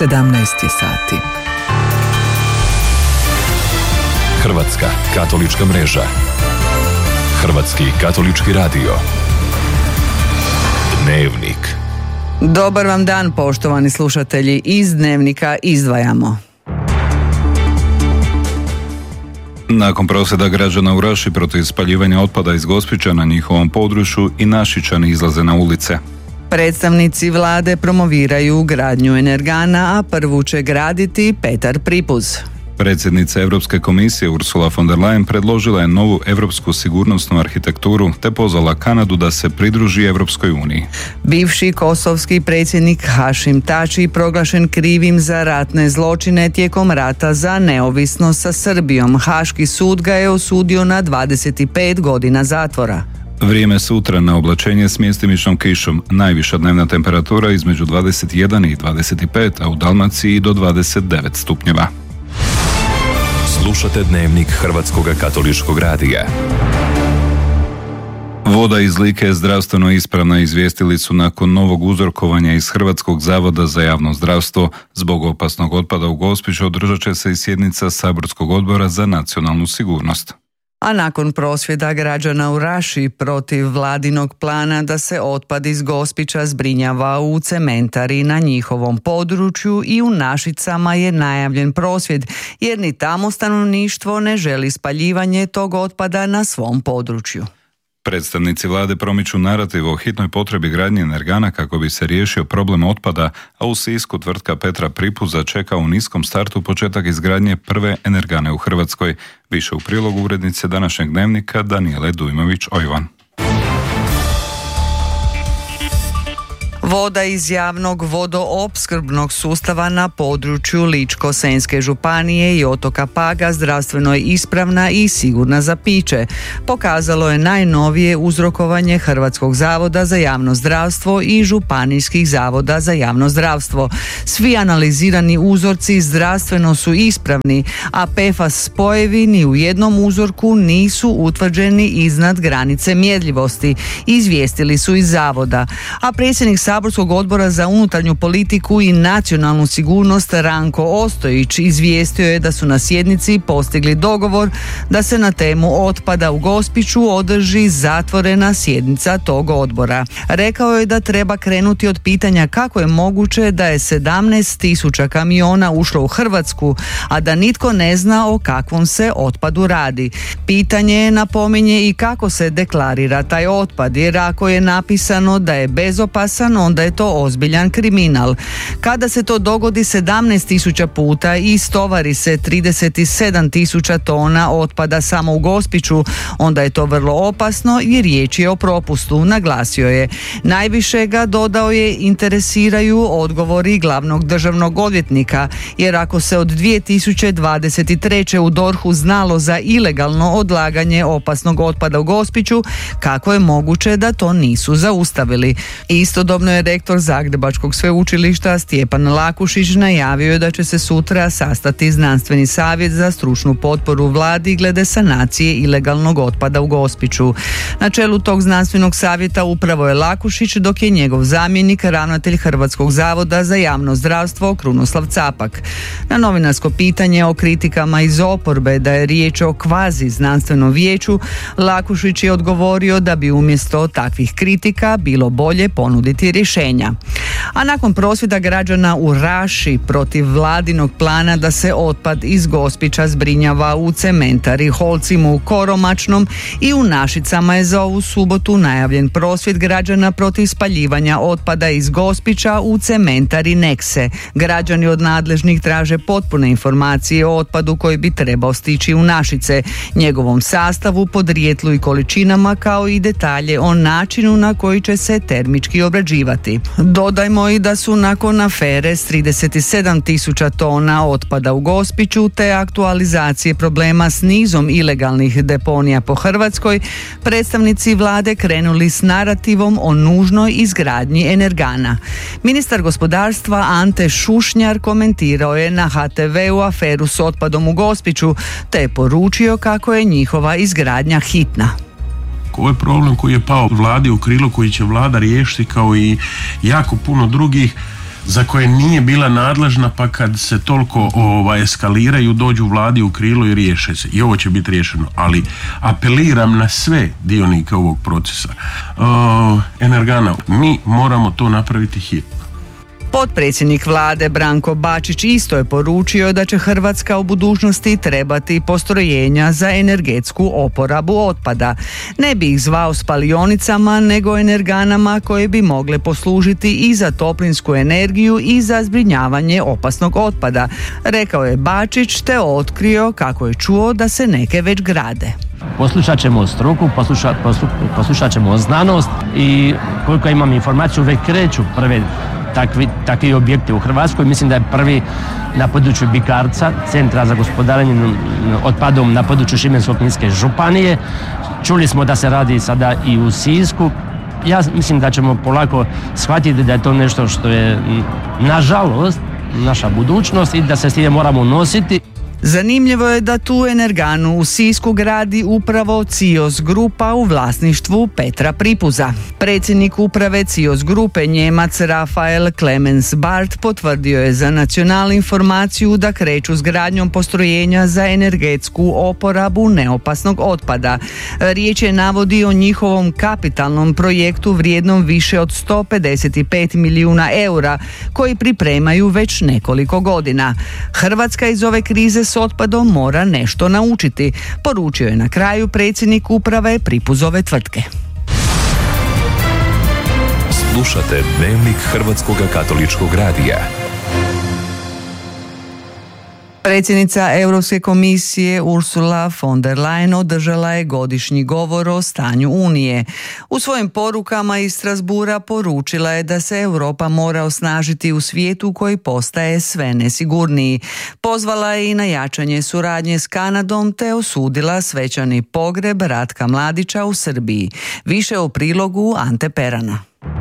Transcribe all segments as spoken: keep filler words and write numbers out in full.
sedamnaest je sati. Hrvatska katolička mreža. Hrvatski katolički radio. Dnevnik. Dobar vam dan, poštovani slušatelji. Iz Dnevnika izdvajamo. Nakon prosvjeda građana u Raši protiv spaljivanja otpada iz Gospića na njihovom području i Našičani izlaze na ulice. Predstavnici vlade promoviraju gradnju energana, a prvu će graditi Petar Pripuz. Predsjednica Europske komisije Ursula von der Leyen predložila je novu europsku sigurnosnu arhitekturu te pozvala Kanadu da se pridruži Europskoj uniji. Bivši kosovski predsjednik Hašim Tači proglašen krivim za ratne zločine tijekom rata za neovisnost sa Srbijom. Haški sud ga je osudio na dvadeset pet godina zatvora. Vrijeme sutra na oblačenje s mjestimičnom kišom. Najviša dnevna temperatura između dvadeset jedan i dvadeset pet, a u Dalmaciji do dvadeset devet stupnjeva. Slušate Dnevnik Hrvatskog katoličkog radija. Voda iz Like je zdravstveno ispravna, izvijestili su nakon novog uzorkovanja iz Hrvatskog zavoda za javno zdravstvo. Zbog opasnog otpada u Gospiću održat će se i sjednica Saborskog odbora za nacionalnu sigurnost. A nakon prosvjeda građana u Raši protiv vladinog plana da se otpad iz Gospića zbrinjava u cementari na njihovom području i u Našicama je najavljen prosvjed, jer ni tamo stanovništvo ne želi spaljivanje tog otpada na svom području. Predstavnici vlade promiču narativ o hitnoj potrebi gradnje energana kako bi se riješio problem otpada, a u Sisku tvrtka Petra Pripuza čeka u niskom startu početak izgradnje prve energane u Hrvatskoj. Više u prilogu urednice današnjeg Dnevnika Danijele Dujmović-Ojvan. Voda iz javnog vodoopskrbnog sustava na području Ličko-senjske županije i otoka Paga zdravstveno je ispravna i sigurna za piće. Pokazalo je najnovije uzrokovanje Hrvatskog zavoda za javno zdravstvo i županijskih zavoda za javno zdravstvo. Svi analizirani uzorci zdravstveno su ispravni, a P F A S spojevi ni u jednom uzorku nisu utvrđeni iznad granice mjerljivosti, izvijestili su iz zavoda. A predsjednik Saborskog odbora za unutarnju politiku i nacionalnu sigurnost Ranko Ostojić izvijestio je da su na sjednici postigli dogovor da se na temu otpada u Gospiću održi zatvorena sjednica tog odbora. Rekao je da treba krenuti od pitanja kako je moguće da je sedamnaest tisuća kamiona ušlo u Hrvatsku, a da nitko ne zna o kakvom se otpadu radi. Pitanje je, napominje, i kako se deklarira taj otpad, jer ako je napisano da je bezopasan, onda je to ozbiljan kriminal. Kada se to dogodi sedamnaest tisuća puta i istovari se trideset sedam tisuća tona otpada samo u Gospiću, onda je to vrlo opasno i riječ je o propustu, naglasio je. Najviše ga, dodao je, interesiraju odgovori glavnog državnog odvjetnika, jer ako se od dvije tisuće dvadeset treće u D O R H-u znalo za ilegalno odlaganje opasnog otpada u Gospiću, kako je moguće da to nisu zaustavili? Istodobno je rektor Zagrebačkog sveučilišta Stjepan Lakušić najavio da će se sutra sastati znanstveni savjet za stručnu potporu vladi glede sanacije ilegalnog otpada u Gospiću. Na čelu tog znanstvenog savjeta upravo je Lakušić, dok je njegov zamjenik ravnatelj Hrvatskog zavoda za javno zdravstvo Krunoslav Capak. Na novinarsko pitanje o kritikama iz oporbe da je riječ o kvazi znanstvenom vijeću, Lakušić je odgovorio da bi umjesto takvih kritika bilo bolje ponuditi rješenja. A nakon prosvjeda građana u Raši protiv vladinog plana da se otpad iz Gospića zbrinjava u cementari Holcimu u Koromačnom i u Našicama je za ovu subotu najavljen prosvjed građana protiv spaljivanja otpada iz Gospića u cementari Nekse. Građani od nadležnih traže potpune informacije o otpadu koji bi trebao stići u Našice, njegovom sastavu, podrijetlu i količinama, kao i detalje o načinu na koji će se termički obrađivati. Dodajmo i da su nakon afere s trideset sedam tisuća tona otpada u Gospiću te aktualizacije problema s nizom ilegalnih deponija po Hrvatskoj, predstavnici vlade krenuli s narativom o nužnoj izgradnji energana. Ministar gospodarstva Ante Šušnjar komentirao je na H T V-u aferu s otpadom u Gospiću te je poručio kako je njihova izgradnja hitna. Ovo je problem koji je pao vladi u krilo, koji će vlada riješiti kao i jako puno drugih. za koje nije bila nadležna, pa kad se toliko ovaj, eskaliraju, dođu vladi u krilo i riješe se. I ovo će biti riješeno. Ali apeliram na sve dionike ovog procesa. Uh, Energana, mi moramo to napraviti hitno. Potpredsjednik vlade Branko Bačić isto je poručio da će Hrvatska u budućnosti trebati postrojenja za energetsku oporabu otpada. Ne bi ih zvao spalionicama, nego energanama koje bi mogle poslužiti i za toplinsku energiju i za zbrinjavanje opasnog otpada, rekao je Bačić, te otkrio kako je čuo da se neke već grade. Poslušat ćemo struku, poslušat, poslu, poslušat ćemo znanost i koliko imam informaciju već kreću prve takvi, takvi objekti u Hrvatskoj. Mislim da je prvi na području Bikarca, centra za gospodarenje otpadom na području Šibensko-kninske županije. Čuli smo da se radi sada i u Sisku. Ja mislim da ćemo polako shvatiti da je to nešto što je nažalost naša budućnost i da se s time moramo nositi. Zanimljivo je da tu energanu u Sisku gradi upravo Cios Grupa u vlasništvu Petra Pripuza. Predsjednik uprave Cios Grupe, Njemac Rafael Clemens Bart, potvrdio je za Nacional informaciju da kreću s gradnjom postrojenja za energetsku oporabu neopasnog otpada. Riječ je navodi o njihovom kapitalnom projektu vrijednom više od sto pedeset pet milijuna eura koji pripremaju već nekoliko godina. Hrvatska iz ove krize s otpadom mora nešto naučiti, poručio je na kraju predsjednik uprave Pripuzove tvrtke. Slušate Dnevnik Hrvatskog katoličkog radija. Predsjednica Europske komisije Ursula von der Leyen održala je godišnji govor o stanju Unije. U svojim porukama iz Strasbourga poručila je da se Europa mora osnažiti u svijetu koji postaje sve nesigurniji. Pozvala je i na jačanje suradnje s Kanadom te osudila svečani pogreb Ratka Mladića u Srbiji. Više o prilogu Ante Perana.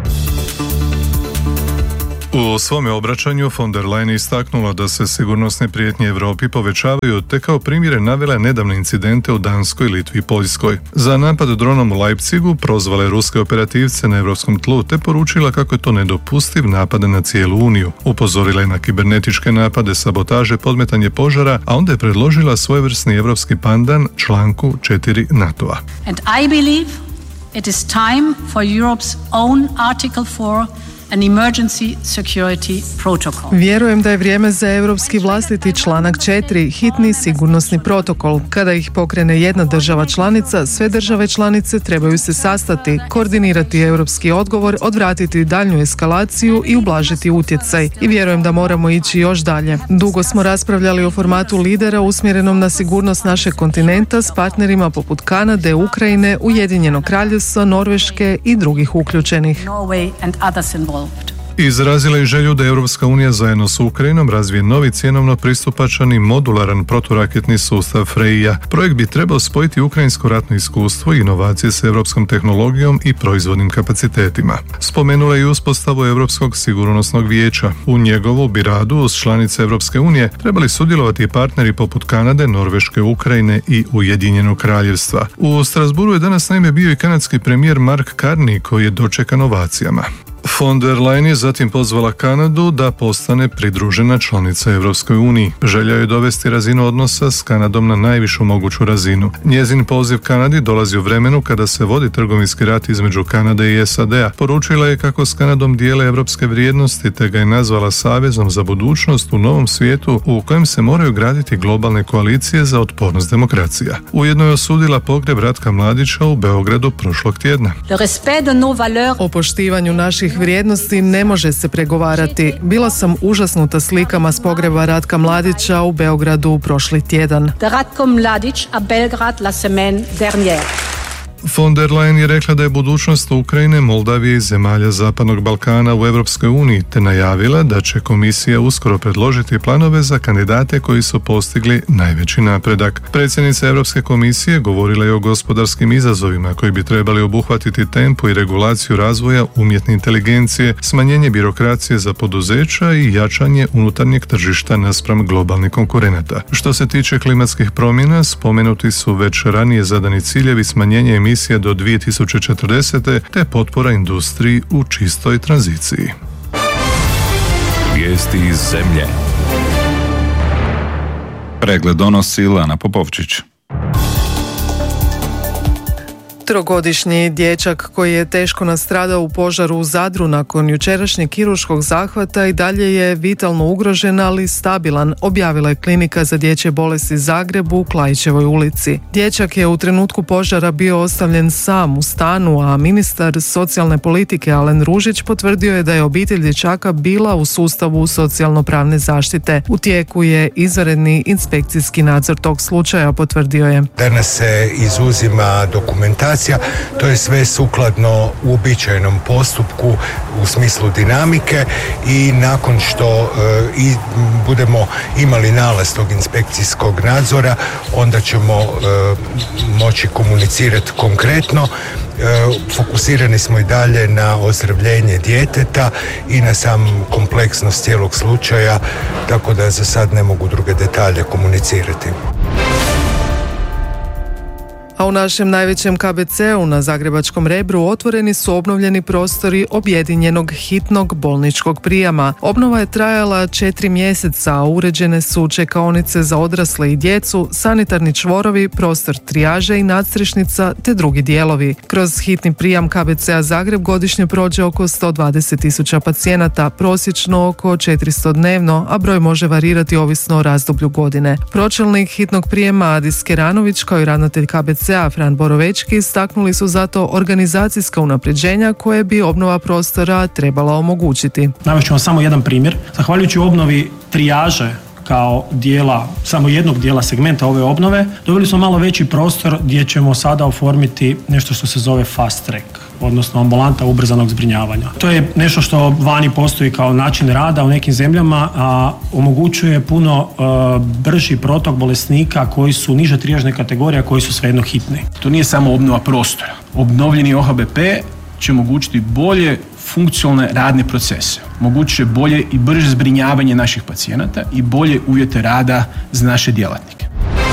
U svome obraćanju von der Leyen istaknula da se sigurnosne prijetnje Europi povećavaju, te kao primjere navela nedavne incidente u Danskoj, Litvi i Poljskoj. Za napad dronom u Leipzigu prozvala je ruske operativce na europskom tlu, te poručila kako je to nedopustiv napad na cijelu Uniju. Upozorila je na kibernetičke napade, sabotaže, podmetanje požara, a onda je predložila svojevrsni europski pandan članku četiri NATO-a. And I believe it is time for Europe's own Article four an emergency security protocol. Vjerujem da je vrijeme za europski vlastiti članak četiri, hitni sigurnosni protokol. Kada ih pokrene jedna država članica, sve države članice trebaju se sastati, koordinirati europski odgovor, odvratiti daljnju eskalaciju i ublažiti utjecaj. I vjerujem da moramo ići još dalje. Dugo smo raspravljali o formatu lidera usmjerenom na sigurnost našeg kontinenta s partnerima poput Kanade, Ukrajine, Ujedinjenog Kraljevstva, Norveške i drugih uključenih. Norway and others involved. Izrazila je želju da Europska unija zajedno s Ukrajinom razvije novi cjenovno pristupačan i modularan proturaketni sustav Freja. Projekt bi trebao spojiti ukrajinsko ratno iskustvo i inovacije s europskom tehnologijom i proizvodnim kapacitetima. Spomenula je i uspostavu Europskog sigurnosnog vijeća. U njegovu bi radu uz članice Europske unije trebali sudjelovati partneri poput Kanade, Norveške, Ukrajine i Ujedinjenog Kraljevstva. U Strasbourgu je danas naime bio i kanadski premijer Mark Carney koji je dočekan ovacijama. Von der Leyen je zatim pozvala Kanadu da postane pridružena članica Europskoj uniji. Želja je dovesti razinu odnosa s Kanadom na najvišu moguću razinu. Njezin poziv Kanadi dolazi u vremenu kada se vodi trgovinski rat između Kanade i S A D-a. Poručila je kako s Kanadom dijele europske vrijednosti, te ga je nazvala savezom za budućnost u novom svijetu u kojem se moraju graditi globalne koalicije za otpornost demokracija. Ujedno je osudila pogreb Ratka Mladića u Beogradu prošlog tjedna. O poštivanju naših vrijednosti ne može se pregovarati. Bila sam užasnuta slikama s pogreba Ratka Mladića u Beogradu prošli tjedan. Ratko Mladić a Belgrad la semaine dernière. Von der Leyen je rekla da je budućnost Ukrajine, Moldavije i zemalja Zapadnog Balkana u Europskoj uniji, te najavila da će komisija uskoro predložiti planove za kandidate koji su postigli najveći napredak. Predsjednica Europske komisije govorila je o gospodarskim izazovima koji bi trebali obuhvatiti tempo i regulaciju razvoja umjetne inteligencije, smanjenje birokracije za poduzeća i jačanje unutarnjeg tržišta naspram globalnih konkurenata. Što se tiče klimatskih promjena, spomenuti su već ranije zadani ciljevi smanjenja emisija do dvije tisuće četrdesete te potpora industriji u čistoj tranziciji. Vijesti iz zemlje. Pregled donosi Lana Popovčić. Trogodišnji dječak koji je teško nastradao u požaru u Zadru nakon jučerašnjeg kirurškog zahvata i dalje je vitalno ugrožen, ali stabilan, objavila je Klinika za dječje bolesti Zagreb u Klaićevoj ulici. Dječak je u trenutku požara bio ostavljen sam u stanu, a ministar socijalne politike Alen Ružić potvrdio je da je obitelj dječaka bila u sustavu socijalno-pravne zaštite. U tijeku je izvanredni inspekcijski nadzor tog slučaja, potvrdio je. Danas se izuzima dokumentacija. To je sve sukladno uobičajenom postupku u smislu dinamike i nakon što e, i budemo imali nalaz tog inspekcijskog nadzora, onda ćemo e, moći komunicirati konkretno. E, fokusirani smo i dalje na ozdravljenje djeteta i na sam kompleksnost cijelog slučaja, tako da za sad ne mogu druge detalje komunicirati. A u našem najvećem K B C-u na Zagrebačkom Rebru otvoreni su obnovljeni prostori objedinjenog hitnog bolničkog prijama. Obnova je trajala četiri mjeseca, a uređene su čekaonice za odrasle i djecu, sanitarni čvorovi, prostor trijaže i nadstrešnica te drugi dijelovi. Kroz hitni prijam K B C-a Zagreb godišnje prođe oko sto dvadeset tisuća pacijenata, prosječno oko četiristo dnevno, a broj može varirati ovisno o razdoblju godine. Pročelnik hitnog prijema Adis Keranović kao i ravnatelj K B C-a Fran Borovečki istaknuli su zato organizacijska unapređenja koje bi obnova prostora trebala omogućiti. Navest ću vam samo jedan primjer. Zahvaljujući obnovi trijaže kao dijela, samo jednog dijela segmenta ove obnove, dobili smo malo veći prostor gdje ćemo sada oformiti nešto što se zove fast track, odnosno ambulanta ubrzanog zbrinjavanja. To je nešto što vani postoji kao način rada u nekim zemljama, a omogućuje puno uh, brži protok bolesnika koji su niže trijažne kategorije, koji su svejedno hitni. To nije samo obnova prostora. Obnovljeni O H B P će omogućiti bolje funkcionalne radne procese, omogućit će bolje i brže zbrinjavanje naših pacijenata i bolje uvjete rada za naše djelatnike.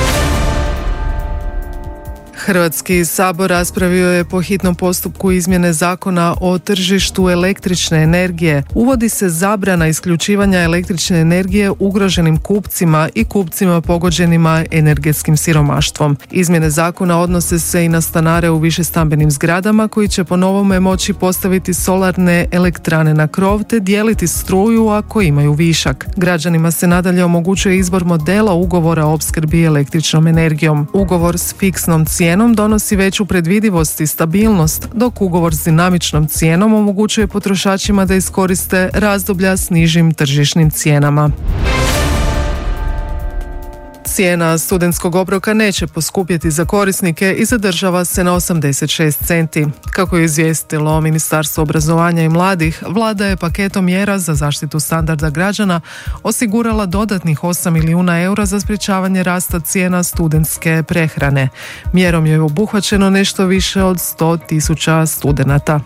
Hrvatski sabor raspravio je po hitnom postupku izmjene zakona o tržištu električne energije. Uvodi se zabrana isključivanja električne energije ugroženim kupcima i kupcima pogođenima energetskim siromaštvom. Izmjene zakona odnose se i na stanare u višestambenim zgradama koji će po novome moći postaviti solarne elektrane na krov te dijeliti struju ako imaju višak. Građanima se nadalje omogućuje izbor modela ugovora o opskrbi električnom energijom. Ugovor s fiksnom cijenom donosi veću predvidivost i stabilnost, dok ugovor s dinamičnom cijenom omogućuje potrošačima da iskoriste razdoblja s nižim tržišnim cijenama. Cijena studentskog obroka neće poskupjeti za korisnike i zadržava se na osamdeset šest centi. Kako je izvijestilo Ministarstvo obrazovanja i mladih, vlada je paketom mjera za zaštitu standarda građana osigurala dodatnih osam milijuna eura za sprječavanje rasta cijena studentske prehrane. Mjerom je obuhvaćeno nešto više od sto tisuća studenata.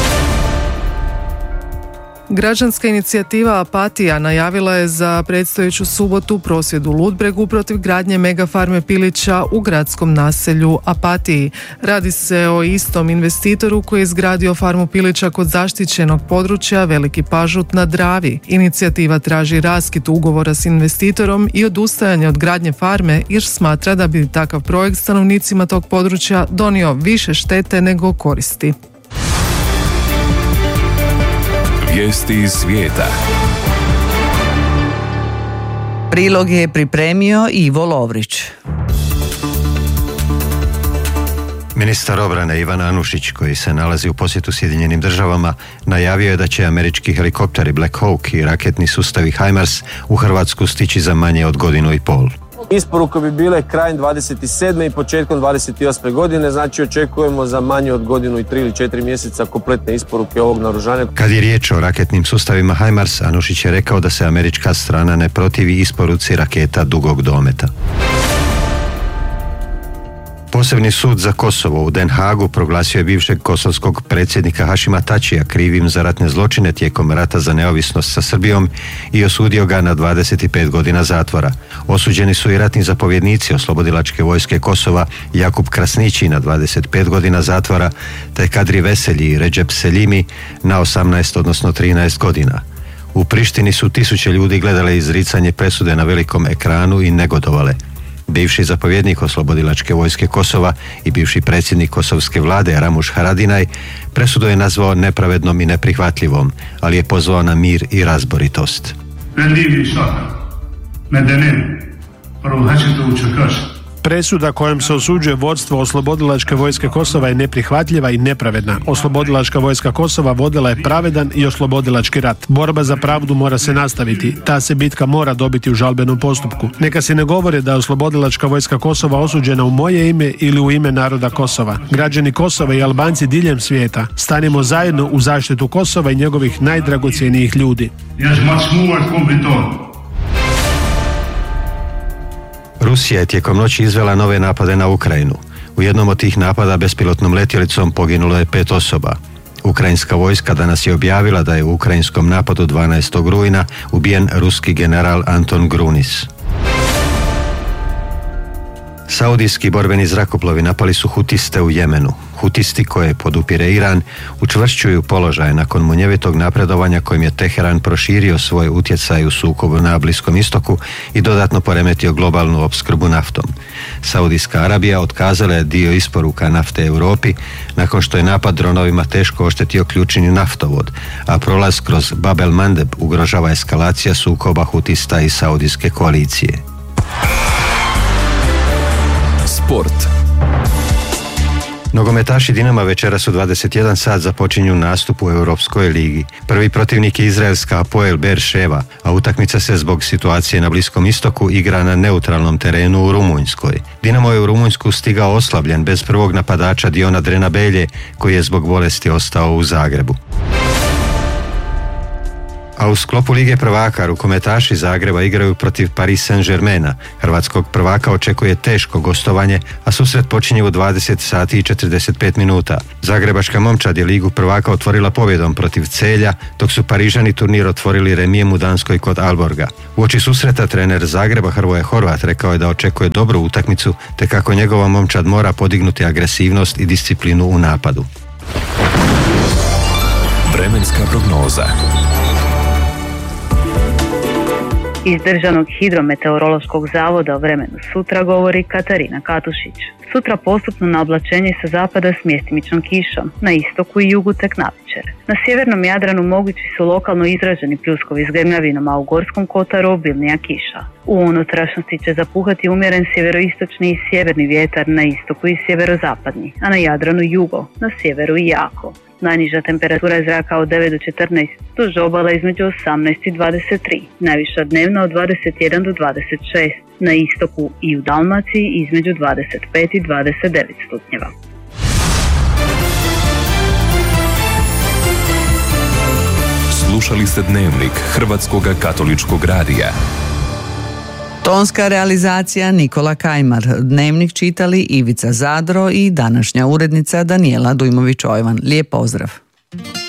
Građanska inicijativa Apatija najavila je za predstojeću subotu prosvjed u Ludbregu protiv gradnje megafarme pilića u gradskom naselju Apatiji. Radi se o istom investitoru koji je izgradio farmu pilića kod zaštićenog područja Veliki Pažut na Dravi. Inicijativa traži raskid ugovora s investitorom i odustajanje od gradnje farme jer smatra da bi takav projekt stanovnicima tog područja donio više štete nego koristi. Vijesti iz svijeta. Prilog je pripremio Ivo Lovrić. Ministar obrane Ivan Anušić, koji se nalazi u posjetu Sjedinjenim državama, najavio je da će američki helikopteri Black Hawk i raketni sustavi HIMARS u Hrvatsku stići za manje od godinu i pol. Isporuke bi bile krajem dvadeset sedme i početkom dvadeset osme godine, znači očekujemo za manje od godinu i tri ili četiri mjeseca kompletne isporuke ovog naoružanja. Kad je riječ o raketnim sustavima HIMARS, Anušić je rekao da se američka strana ne protivi isporuci raketa dugog dometa. Posebni sud za Kosovo u Den Haagu proglasio je bivšeg kosovskog predsjednika Hašima Tačija krivim za ratne zločine tijekom rata za neovisnost sa Srbijom i osudio ga na dvadeset pet godina zatvora. Osuđeni su i ratni zapovjednici oslobodilačke vojske Kosova Jakub Krasnići na dvadeset pet godina zatvora te Kadri Veselji i Recep Selimi na osamnaest odnosno trinaest godina. U Prištini su tisuće ljudi gledale izricanje presude na velikom ekranu i negodovale. Bivši zapovjednik oslobodilačke vojske Kosova i bivši predsjednik kosovske vlade Ramuš Haradinaj presudu je nazvao nepravednom i neprihvatljivom, ali je pozvao na mir i razboritost. Presuda kojom se osuđuje vodstvo oslobodilačke vojske Kosova je neprihvatljiva i nepravedna. Oslobodilačka vojska Kosova vodila je pravedan i oslobodilački rat. Borba za pravdu mora se nastaviti. Ta se bitka mora dobiti u žalbenom postupku. Neka se ne govore da je oslobodilačka vojska Kosova osuđena u moje ime ili u ime naroda Kosova. Građani Kosova i Albanci diljem svijeta, stanimo zajedno u zaštitu Kosova i njegovih najdragocjenijih ljudi. Rusija je tijekom noći izvela nove napade na Ukrajinu. U jednom od tih napada bespilotnom letjelicom poginulo je pet osoba. Ukrajinska vojska danas je objavila da je u ukrajinskom napadu dvanaestog rujna ubijen ruski general Anton Grunis. Saudijski borbeni zrakoplovi napali su hutiste u Jemenu. Hutisti, koje podupire Iran, učvršćuju položaje nakon munjevitog napredovanja kojim je Teheran proširio svoj utjecaj u sukobu na Bliskom istoku i dodatno poremetio globalnu opskrbu naftom. Saudijska Arabija otkazala je dio isporuka nafte Europi nakon što je napad dronovima teško oštetio ključni naftovod, a prolaz kroz Bab el Mandeb ugrožava eskalacija sukoba hutista i saudijske koalicije. Sport. Nogometaši Dinama večeras u dvadeset jedan sat započinju nastup u Europskoj ligi. Prvi protivnik je izraelska Hapoel Beer-Sheva, a utakmica se zbog situacije na Bliskom istoku igra na neutralnom terenu u Rumunjskoj. Dinamo je u Rumunjsku stigao oslabljen bez prvog napadača Diona Drenabelje, koji je zbog bolesti ostao u Zagrebu. A u sklopu Lige prvaka rukometaši Zagreba igraju protiv Paris Saint-Germaina. Hrvatskog prvaka očekuje teško gostovanje, a susret počinje u dvadeset sati i četrdeset pet minuta. Zagrebačka momčad je Ligu prvaka otvorila pobjedom protiv Celja, dok su Parižani turnir otvorili remijem u Danskoj kod Alborga. Uoči susreta trener Zagreba Hrvoje Horvat rekao je da očekuje dobru utakmicu, te kako njegova momčad mora podignuti agresivnost i disciplinu u napadu. Vremenska prognoza. Iz Državnog hidrometeorološkog zavoda o vremenu sutra govori Katarina Katušić. Sutra postupno na oblačenje sa zapada s mjestimičnom kišom, na istoku i jugu tek navečer. Na sjevernom Jadranu mogući su lokalno izraženi pljuskovi s grmljavinom, a u Gorskom kotaru obilnija kiša. U unutrašnjosti će zapuhati umjeren sjeveroistočni i sjeverni vjetar, na istoku i sjeverozapadni, a na Jadranu jugo, na sjeveru i jako. Najniža temperatura zraka od devet do četrnaest, duž obala između osamnaest i dvadeset tri, najviša dnevna od dvadeset jedan do dvadeset šest, na istoku i u Dalmaciji između dvadeset pet i dvadeset devet stupnjeva. Slušali ste Dnevnik Hrvatskog katoličkog radija. Tonska realizacija Nikola Kajmar, Dnevnik čitali Ivica Zadro i današnja urednica Danijela Dujmović-Ojvan. Lijep pozdrav!